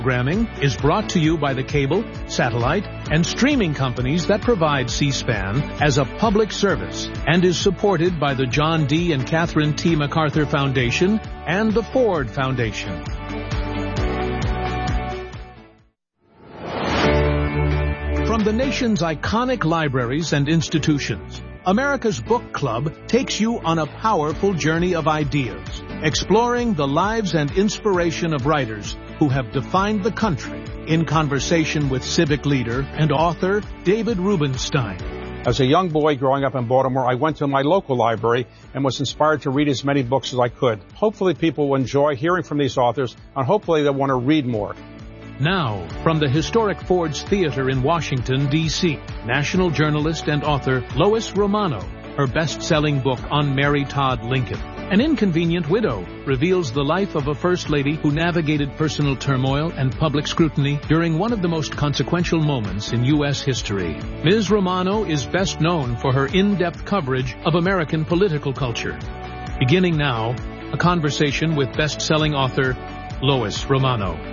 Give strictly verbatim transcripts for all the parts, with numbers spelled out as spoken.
Programming is brought to you by the cable, satellite, and streaming companies that provide C-SPAN as a public service and is supported by the John D. and Catherine T. MacArthur Foundation and the Ford Foundation. From the nation's iconic libraries and institutions, America's Book Club takes you on a powerful journey of ideas, exploring the lives and inspiration of writers who have defined the country, in conversation with civic leader and author David Rubenstein. As a young boy growing up in Baltimore, I went to my local library and was inspired to read as many books as I could. Hopefully people will enjoy hearing from these authors, and hopefully they'll want to read more. Now, from the historic Ford's Theater in Washington, D C, national journalist and author Lois Romano, her best-selling book on Mary Todd Lincoln. An Inconvenient Widow reveals the life of a First Lady who navigated personal turmoil and public scrutiny during one of the most consequential moments in U S history. Miz Romano is best known for her in-depth coverage of American political culture. Beginning now, a conversation with best-selling author Lois Romano.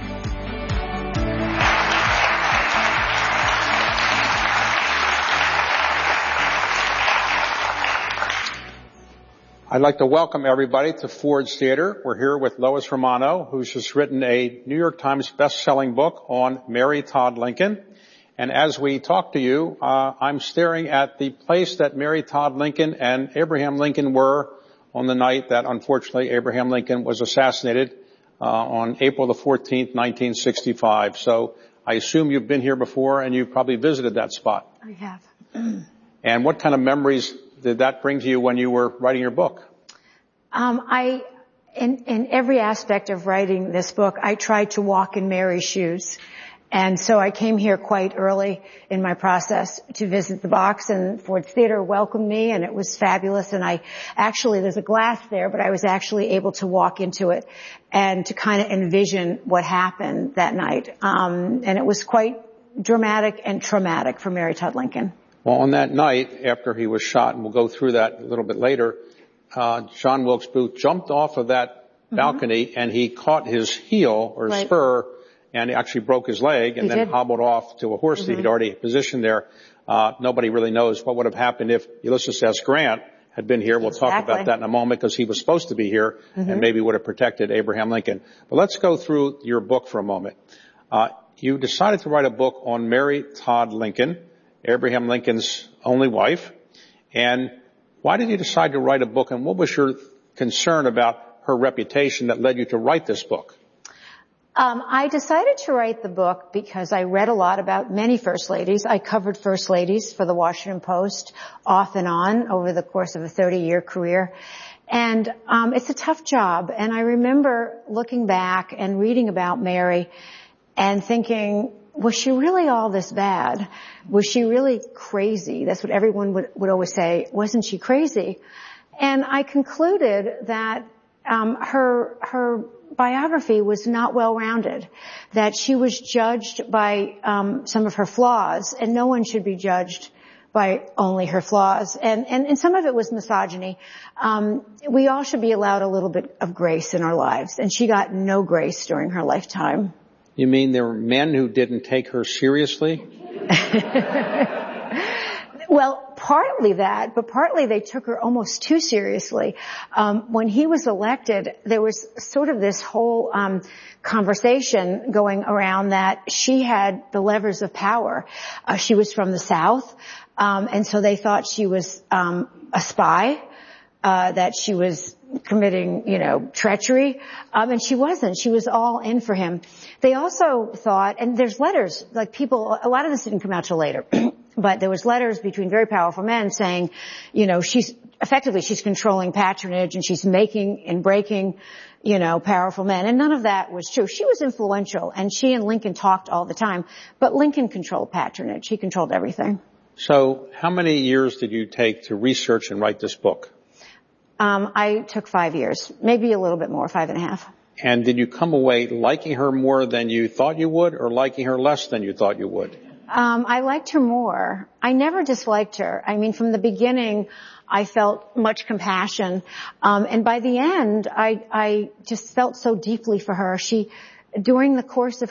I'd like to welcome everybody to Ford's Theater. We're here with Lois Romano, who's just written a New York Times best-selling book on Mary Todd Lincoln. And as we talk to you, uh, I'm staring at the place that Mary Todd Lincoln and Abraham Lincoln were on the night that, unfortunately, Abraham Lincoln was assassinated uh, on April the fourteenth, nineteen sixty-five. So I assume you've been here before and you've probably visited that spot. I have. And what kind of memories did that bring to you when you were writing your book? Um, I, in, in every aspect of writing this book, I tried to walk in Mary's shoes. And so I came here quite early in my process to visit the box, and Ford's Theater welcomed me, and it was fabulous. And I actually, there's a glass there, but I was actually able to walk into it and to kind of envision what happened that night. Um, and it was quite dramatic and traumatic for Mary Todd Lincoln. Well, on that night, after he was shot, and we'll go through that a little bit later, uh, John Wilkes Booth jumped off of that balcony mm-hmm. and he caught his heel or right. spur and he actually broke his leg and he then did. hobbled off to a horse mm-hmm. that he'd already positioned there. Uh, nobody really knows what would have happened if Ulysses S. Grant had been here. We'll exactly. talk about that in a moment because he was supposed to be here mm-hmm. and maybe would have protected Abraham Lincoln. But let's go through your book for a moment. Uh, you decided to write a book on Mary Todd Lincoln, Abraham Lincoln's only wife. And why did you decide to write a book, and what was your concern about her reputation that led you to write this book? Um, I decided to write the book because I read a lot about many First Ladies. I covered First Ladies for the Washington Post off and on over the course of a thirty-year career. And um, it's a tough job. And I remember looking back and reading about Mary and thinking, was she really all this bad? Was she really crazy? That's what everyone would, would always say. Wasn't she crazy? And I concluded that um, her her biography was not well-rounded, that she was judged by um, some of her flaws, and no one should be judged by only her flaws. And, and, and some of it was misogyny. Um, we all should be allowed a little bit of grace in our lives, and she got no grace during her lifetime. You mean there were men who didn't take her seriously? Well, partly that, but partly they took her almost too seriously. Um, when he was elected, there was sort of this whole um, conversation going around that she had the levers of power. Uh, she was from the South, um, and so they thought she was um, a spy, uh, that she was committing, you know, treachery, um, and she wasn't. She was all in for him. They also thought, and there's letters, like people, a lot of this didn't come out till later, but there was letters between very powerful men saying, you know, she's, effectively she's controlling patronage and she's making and breaking, you know, powerful men. And none of that was true. She was influential, and she and Lincoln talked all the time, but Lincoln controlled patronage. He controlled everything. So how many years did you take to research and write this book? Um, I took five years, maybe a little bit more, five and a half. And did you come away liking her more than you thought you would, or liking her less than you thought you would? Um, I liked her more. I never disliked her. I mean, from the beginning, I felt much compassion. Um, and by the end, I, I just felt so deeply for her. She, during the course of